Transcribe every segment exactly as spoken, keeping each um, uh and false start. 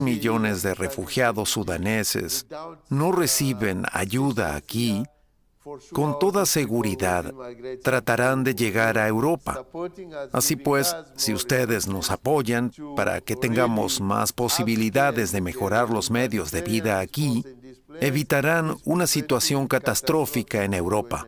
millones de refugiados sudaneses no reciben ayuda aquí, con toda seguridad tratarán de llegar a Europa. Así pues, si ustedes nos apoyan para que tengamos más posibilidades de mejorar los medios de vida aquí, evitarán una situación catastrófica en Europa.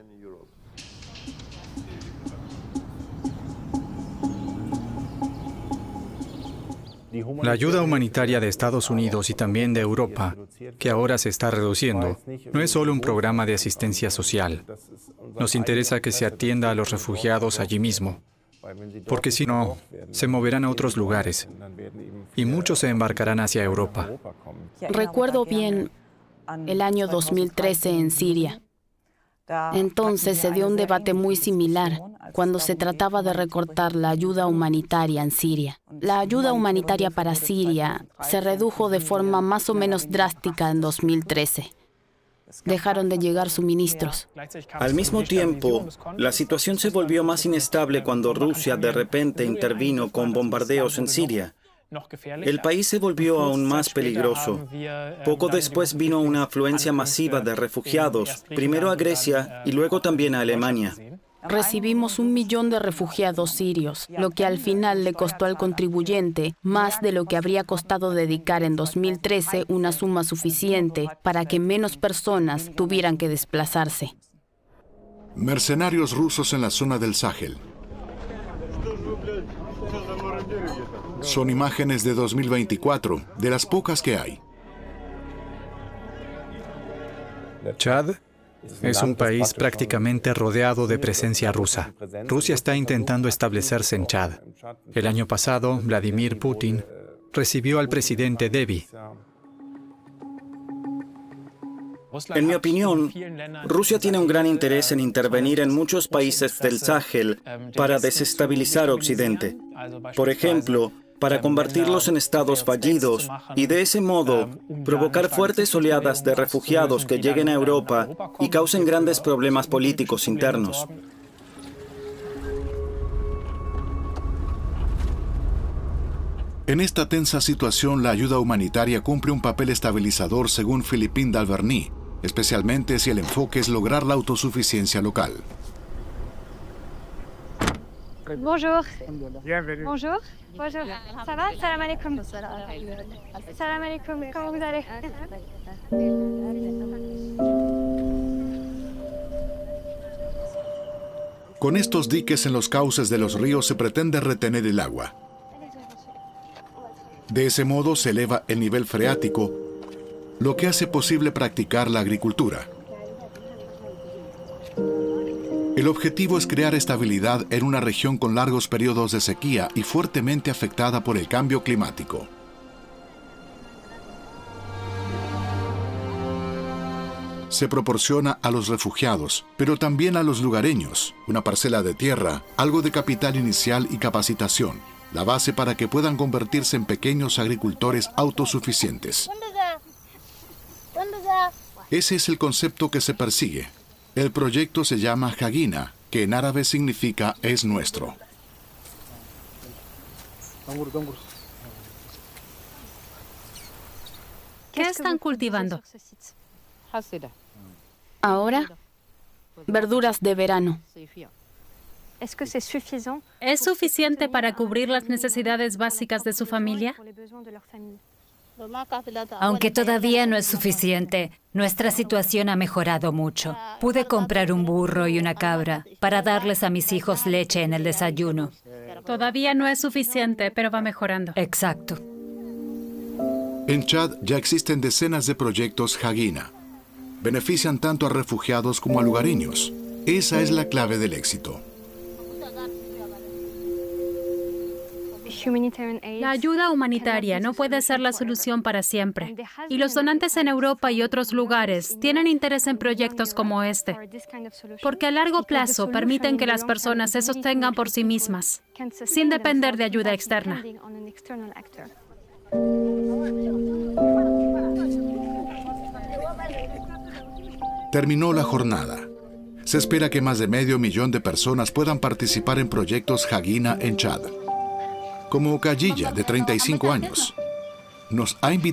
La ayuda humanitaria de Estados Unidos y también de Europa, que ahora se está reduciendo, no es solo un programa de asistencia social. Nos interesa que se atienda a los refugiados allí mismo, porque si no, se moverán a otros lugares y muchos se embarcarán hacia Europa. Recuerdo bien el año dos mil trece en Siria. Entonces se dio un debate muy similar cuando se trataba de recortar la ayuda humanitaria en Siria. La ayuda humanitaria para Siria se redujo de forma más o menos drástica en dos mil trece. Dejaron de llegar suministros. Al mismo tiempo, la situación se volvió más inestable cuando Rusia de repente intervino con bombardeos en Siria. El país se volvió aún más peligroso. Poco después vino una afluencia masiva de refugiados, primero a Grecia y luego también a Alemania. Recibimos un millón de refugiados sirios, lo que al final le costó al contribuyente más de lo que habría costado dedicar en dos mil trece una suma suficiente para que menos personas tuvieran que desplazarse. Mercenarios rusos en la zona del Sahel. Son imágenes de dos mil veinticuatro, de las pocas que hay. Chad es un país prácticamente rodeado de presencia rusa. Rusia está intentando establecerse en Chad. El año pasado, Vladimir Putin recibió al presidente Déby. En mi opinión, Rusia tiene un gran interés en intervenir en muchos países del Sahel para desestabilizar Occidente. Por ejemplo, para convertirlos en estados fallidos y de ese modo provocar fuertes oleadas de refugiados que lleguen a Europa y causen grandes problemas políticos internos. En esta tensa situación, la ayuda humanitaria cumple un papel estabilizador según Philippine Dalverny, especialmente si el enfoque es lograr la autosuficiencia local. Bonjour. Bienvenue. Bonjour. Bonjour. Ça va? Salam alaikum. Salam alaikum. Comment vous allez? Con estos diques en los cauces de los ríos se pretende retener el agua. De ese modo se eleva el nivel freático, lo que hace posible practicar la agricultura. El objetivo es crear estabilidad en una región con largos periodos de sequía y fuertemente afectada por el cambio climático. Se proporciona a los refugiados, pero también a los lugareños, una parcela de tierra, algo de capital inicial y capacitación, la base para que puedan convertirse en pequeños agricultores autosuficientes. Ese es el concepto que se persigue. El proyecto se llama Hagina, que en árabe significa es nuestro. ¿Qué están cultivando? Ahora, verduras de verano. ¿Es suficiente para cubrir las necesidades básicas de su familia? Aunque todavía no es suficiente, nuestra situación ha mejorado mucho. Pude comprar un burro y una cabra para darles a mis hijos leche en el desayuno. Todavía no es suficiente, pero va mejorando. Exacto. En Chad ya existen decenas de proyectos Hagina. Benefician tanto a refugiados como a lugareños. Esa es la clave del éxito. La ayuda humanitaria no puede ser la solución para siempre. Y los donantes en Europa y otros lugares tienen interés en proyectos como este, porque a largo plazo permiten que las personas se sostengan por sí mismas, sin depender de ayuda externa. Terminó la jornada. Se espera que más de medio millón de personas puedan participar en proyectos Hagina en Chad. Como Khadija, de treinta y cinco años. nos ha invitado